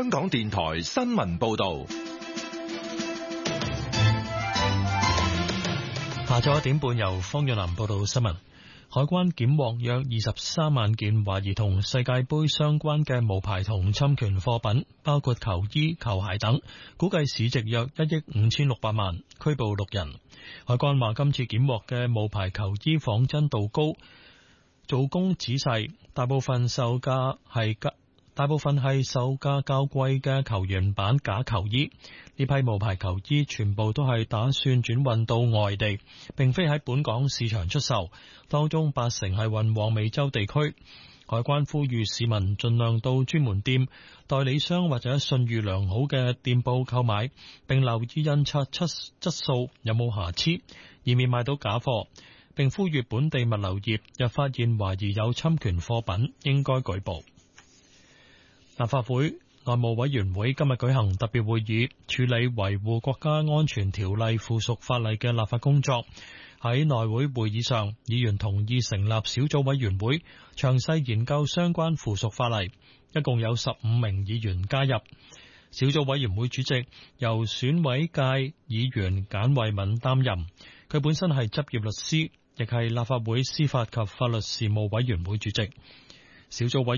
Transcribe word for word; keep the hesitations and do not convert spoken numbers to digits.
香港電台新聞報道。 下晝一點半由方若南報道新聞。海關檢獲約二十三萬件懷疑同世界盃相關嘅無牌同侵權貨品，包括球衣、球鞋等，估計市值約一億五千六百萬，拘捕六人。海關話今次檢獲嘅無牌球衣仿真度高，做工仔細，大部分售價係大部分係售價較貴嘅球員版假球衣。呢批無牌球衣全部都係打算轉運到外地，並非喺本港市場出售，當中八成係運往美洲地區。海關呼籲市民盡量到專門店、代理商或者信譽良好嘅店鋪購買，並留意印刷質質素有冇瑕疵，以免買到假貨。並呼籲本地物流業若發現懷疑有侵權貨品，應該舉報。立法會內務委員會今日舉行特別會議，處理維護國家安全條例附屬法例嘅立法工作。喺內會會議上，議員同意成立小組委員會，詳細研究相關附屬法例。一共有十五名議員加入。小組委員會主席由選委界議員簡慧敏擔任，佢本身係執業律師，亦係立法會司法及法律事務委員會主席。小組委